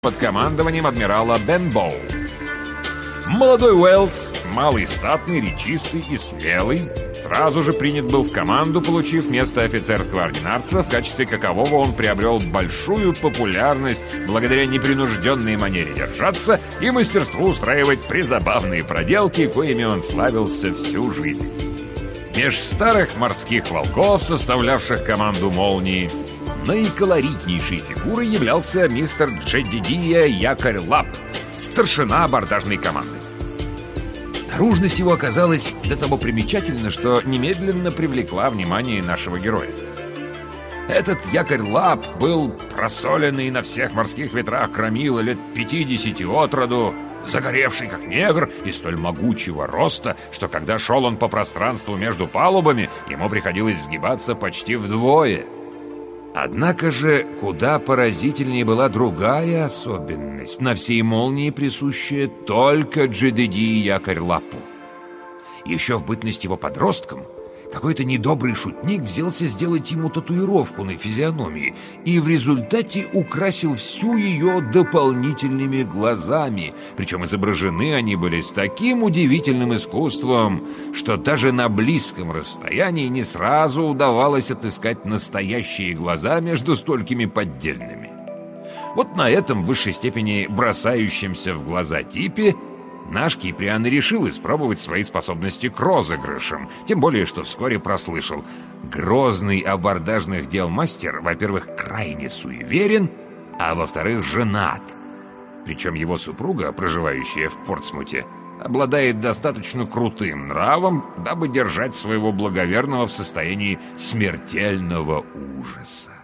под командованием адмирала Бенбоу. Молодой Уэллс, малый статный, речистый и смелый, сразу же принят был в команду, получив место офицерского ординарца, в качестве какового он приобрел большую популярность благодаря непринужденной манере держаться и мастерству устраивать призабавные проделки, коими он славился всю жизнь. Меж старых морских волков, составлявших команду «Молнии», наиколоритнейшей фигурой являлся мистер Джедидия Якорь-Лап, старшина абордажной команды. Наружность его оказалась до того примечательна, что немедленно привлекла внимание нашего героя. Этот Якорь-Лап был просоленный на всех морских ветрах громила лет 50 от роду, загоревший как негр и столь могучего роста, что когда шел он по пространству между палубами, ему приходилось сгибаться почти вдвое. Однако же куда поразительнее была другая особенность, на всей «Молнии» присущая только Джедидии Якорь-Лапу. Еще в бытность его подростком какой-то недобрый шутник взялся сделать ему татуировку на физиономии и в результате украсил всю ее дополнительными глазами, причем изображены они были с таким удивительным искусством, что даже на близком расстоянии не сразу удавалось отыскать настоящие глаза между столькими поддельными. Вот на этом в высшей степени бросающемся в глаза типе наш Киприан и решил испробовать свои способности к розыгрышам, тем более, что вскоре прослышал: грозный абордажных дел мастер, во-первых, крайне суеверен, а во-вторых, женат. Причем его супруга, проживающая в Портсмуте, обладает достаточно крутым нравом, дабы держать своего благоверного в состоянии смертельного ужаса.